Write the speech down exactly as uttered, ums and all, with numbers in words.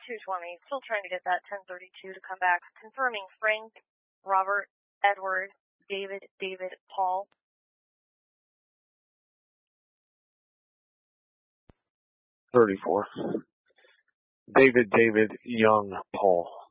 two twenty. Still trying to get that ten thirty-two to come back. Confirming Frank, Robert, Edward, David, David, Paul. thirty-four. David, David, Young, Paul.